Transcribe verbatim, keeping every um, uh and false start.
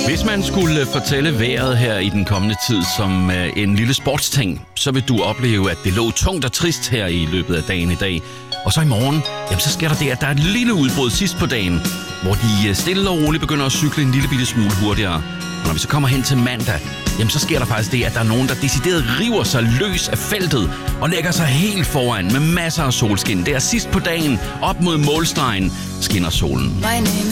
Hvis man skulle fortælle vejret her i den kommende tid som øh, en lille sportsting, så vil du opleve, at det lå tungt og trist her i løbet af dagen i dag. Og så i morgen, jamen, så sker der det, at der er et lille udbrud sidst på dagen, hvor de stille og roligt begynder at cykle en lille bitte smule hurtigere. Og når vi så kommer hen til mandag, jamen, så sker der faktisk det, at der er nogen, der decideret river sig løs af feltet og lægger sig helt foran med masser af solskin. Det er sidst på dagen, op mod målstregen, skinner solen.